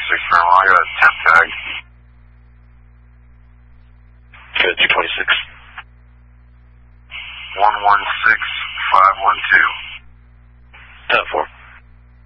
Fairmont. I got a temp tag. Good, 226. 116512. 10-4.